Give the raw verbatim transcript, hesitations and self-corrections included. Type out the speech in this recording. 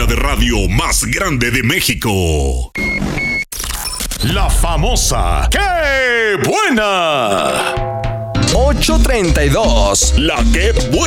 de radio más grande de México. La famosa ¡Qué buena! ocho treinta y dos. La ¡Qué buena!